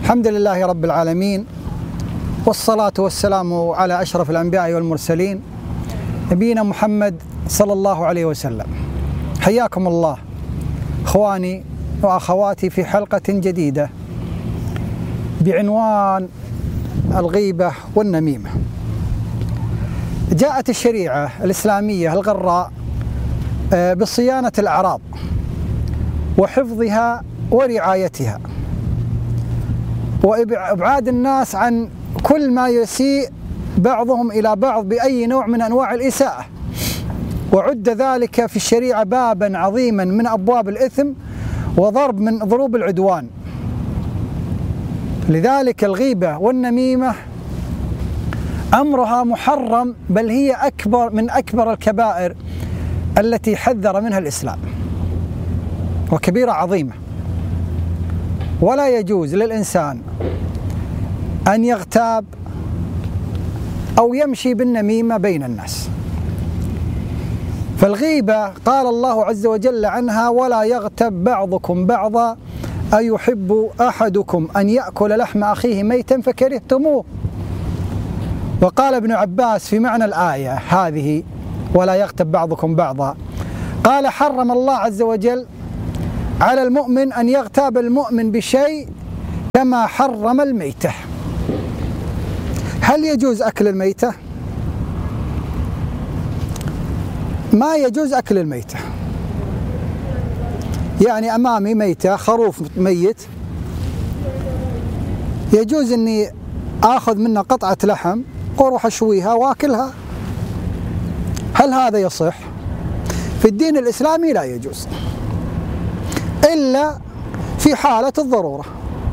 الحمد لله رب العالمين، والصلاة والسلام على أشرف الأنبياء والمرسلين نبينا محمد صلى الله عليه وسلم. حياكم الله إخواني وأخواتي في حلقة جديدة بعنوان الغيبة والنميمة. جاءت الشريعة الإسلامية الغراء بصيانة الأعراض وحفظها ورعايتها وإبعاد الناس عن كل ما يسيء بعضهم إلى بعض بأي نوع من أنواع الإساءة، وعد ذلك في الشريعة بابا عظيما من أبواب الإثم وضرب من ضروب العدوان. لذلك الغيبة والنميمة أمرها محرم، بل هي من أكبر الكبائر التي حذر منها الإسلام، وكبيرة عظيمة. ولا يجوز للإنسان أن يغتاب أو يمشي بالنميمة بين الناس. فالغيبة قال الله عز وجل عنها: ولا يغتب بعضكم بعضا أيحب أحدكم أن يأكل لحم أخيه ميتا فكرهتموه. وقال ابن عباس في معنى الآية هذه ولا يغتب بعضكم بعضا، قال: حرم الله عز وجل على المؤمن أن يغتاب المؤمن بشيء كما حرم الميتة. هل يجوز أكل الميتة؟ ما يجوز أكل الميتة. يعني أمامي ميتة، خروف ميت، يجوز أني آخذ منه قطعة لحم وأروح أشويها وأكلها. هل هذا يصح؟ في الدين الإسلامي لا يجوز إلا في حالة الضرورة.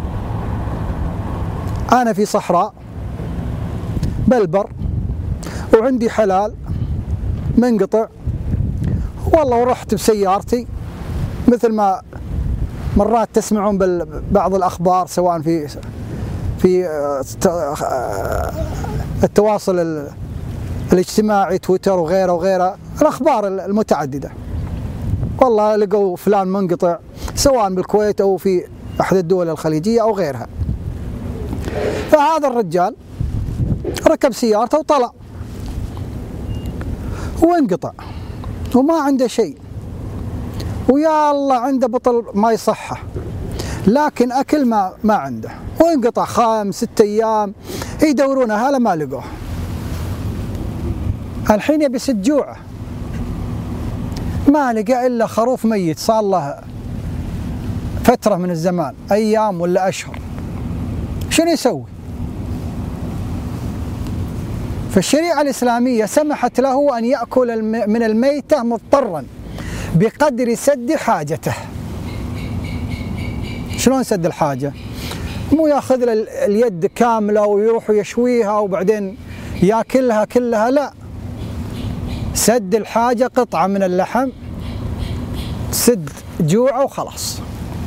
أنا في صحراء بالبر وعندي حلال منقطع، والله ورحت بسيارتي، مثل ما مرات تسمعون ببعض الأخبار سواء في التواصل الاجتماعي، تويتر وغيره الأخبار المتعددة، والله لقوا فلان منقطع سواء بالكويت أو في أحد الدول الخليجية أو غيرها. فهذا الرجال ركب سيارته وطلع وانقطع وما عنده شيء، ويا الله عنده بطل ما يصحه، لكن أكل ما عنده، وانقطع 5-6 أيام يدورونه هلا ما لقوه. الحين يبي يسد جوعه، ما لقى إلا خروف ميت صار له فترة من الزمان، أيام ولا أشهر. شنو يسوي؟ فالشريعة الإسلامية سمحت له أن يأكل من الميتة مضطرا بقدر سد حاجته. شلون سد الحاجة؟ مو ياخذ له اليد كاملة ويروح يشويها وبعدين ياكلها كلها، لا، سد الحاجة قطعة من اللحم سد جوعه وخلاص.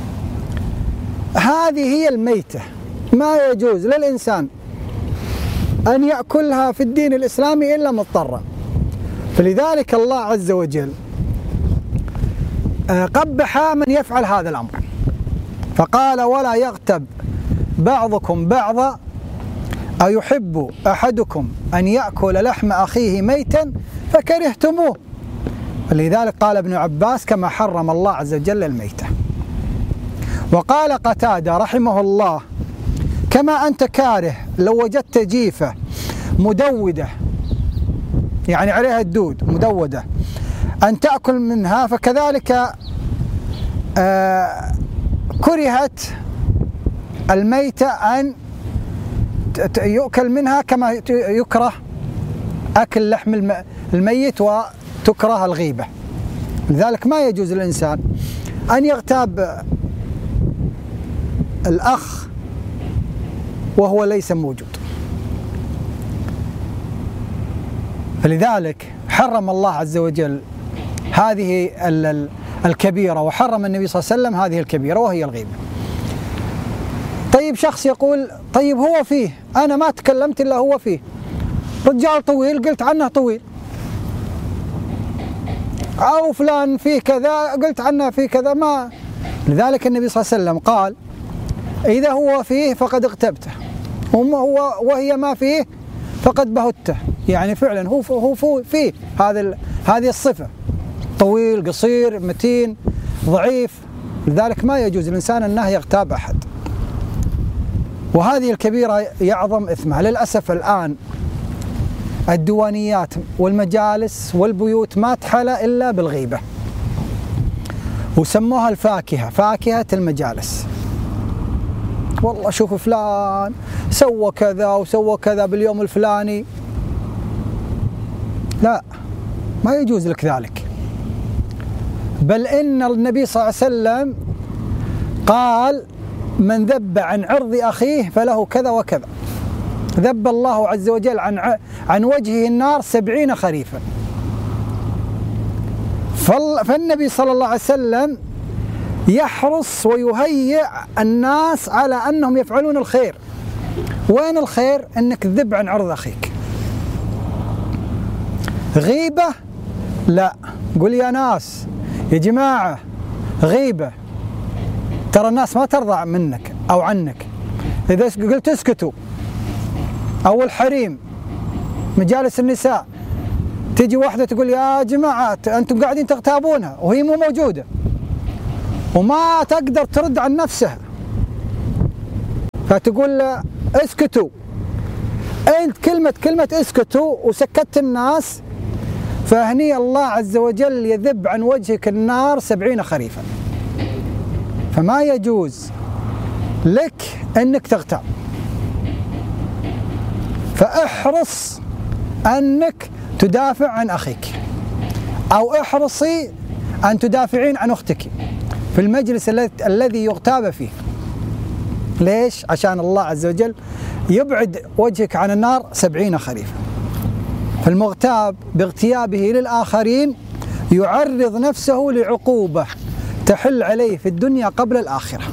هذه هي الميتة، ما يجوز للإنسان أن يأكلها في الدين الإسلامي إلا مضطرا. فلذلك الله عز وجل قبح من يفعل هذا الأمر، فقال: ولا يغتب بعضكم بعضا أيحب أحدكم أن يأكل لحم أخيه ميتا فكرهتموه. لذلك قال ابن عباس: كما حرم الله عز وجل الميتة. وقال قتادة رحمه الله: كما أنت كاره لو وجدت جيفة مدودة، يعني عليها الدود مدودة، أن تأكل منها، فكذلك كرهت الميتة أن يؤكل منها كما يكره أكل لحم الميت وتكره الغيبة. لذلك ما يجوز للإنسان أن يغتاب الأخ وهو ليس موجود. فلذلك حرم الله عز وجل هذه الكبيرة، وحرم النبي صلى الله عليه وسلم هذه الكبيرة وهي الغيبة. طيب شخص يقول: طيب هو فيه، أنا ما تكلمت إلا هو فيه، رجال طويل قلت عنه طويل، أو فلان فيه كذا قلت عنه فيه كذا، ما. لذلك النبي صلى الله عليه وسلم قال: إذا هو فيه فقد اغتبته، وهي ما فيه فقد بهته. يعني فعلا هو فيه هذه الصفة، طويل قصير متين ضعيف، لذلك ما يجوز الإنسان أنه يغتاب أحد. وهذه الكبيرة يعظم إثمها. للأسف الآن الديوانيات والمجالس والبيوت ما تحلى إلا بالغيبة، وسموها الفاكهة، فاكهة المجالس. والله شوف فلان سوى كذا وسوى كذا باليوم الفلاني. لا، ما يجوز لك ذلك. بل إن النبي صلى الله عليه وسلم قال: من ذب عن عرض أخيه فله كذا وكذا. ذب الله عز وجل عن وجهه النار 70 خريفا. فالنبي صلى الله عليه وسلم يحرص ويهيئ الناس على أنهم يفعلون الخير. وين الخير؟ أنك تذب عن عرض أخيك. غيبة لا، قل يا ناس يا جماعة غيبة، ترى الناس ما ترضى منك أو عنك. إذا قلت اسكتوا، أو الحريم مجالس النساء تجي واحدة تقول يا جماعة أنتم قاعدين تغتابونها وهي مو موجودة وما تقدر ترد عن نفسها، فتقول اسكتوا. أنت كلمة اسكتوا وسكت الناس، فهني الله عز وجل يذب عن وجهك النار 70 خريفا. فما يجوز لك أنك تغتاب. فاحرص أنك تدافع عن أخيك، أو احرصي أن تدافعين عن أختك في المجلس الذي يغتاب فيه. ليش؟ عشان الله عز وجل يبعد وجهك عن النار 70 خريفا. فالمغتاب باغتيابه للآخرين يعرض نفسه لعقوبة تحل عليه في الدنيا قبل الآخرة.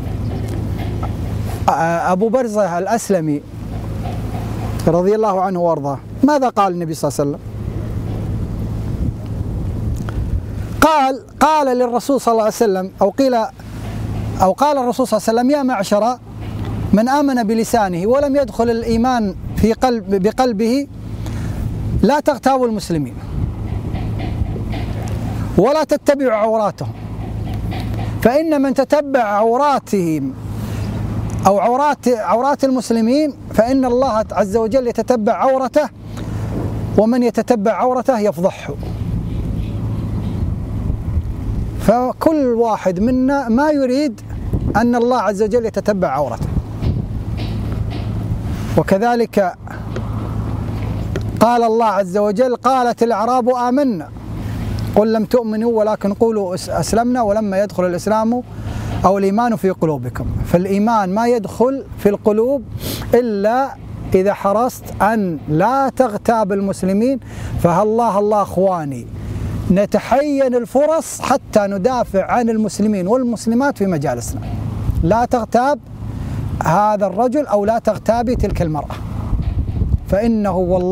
أبو برزة الأسلمي رضي الله عنه وارضاه ماذا قال النبي صلى الله عليه وسلم؟ قال للرسول صلى الله عليه وسلم، أو قال الرسول صلى الله عليه وسلم: يا معشر من آمن بلسانه ولم يدخل الإيمان بقلبه لا تغتابوا المسلمين ولا تتبعوا عوراتهم، فإن من تتبع عوراتهم أو عورات المسلمين فإن الله عز وجل يتتبع عورته، ومن يتتبع عورته يفضحه. فكل واحد منا ما يريد أن الله عز وجل يتتبع عورته. وكذلك قال الله عز وجل: قالت الأعراب آمنا قل لم تؤمنوا ولكن قولوا أسلمنا ولما يدخل الإسلام أو الإيمان في قلوبكم. فالإيمان ما يدخل في القلوب إلا إذا حرصت أن لا تغتاب المسلمين. فالله أخواني نتحين الفرص حتى ندافع عن المسلمين والمسلمات في مجالسنا. لا تغتاب هذا الرجل أو لا تغتابي تلك المرأة، فإنه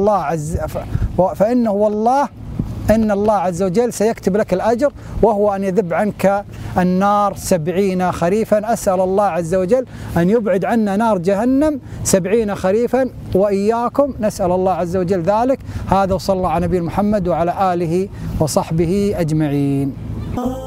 والله إن الله عز وجل سيكتب لك الأجر، وهو أن يذب عنك النار 70 خريفا. أسأل الله عز وجل أن يبعد عنا نار جهنم 70 خريفا وإياكم، نسأل الله عز وجل ذلك. هذا وصلى الله على نبينا محمد وعلى آله وصحبه أجمعين.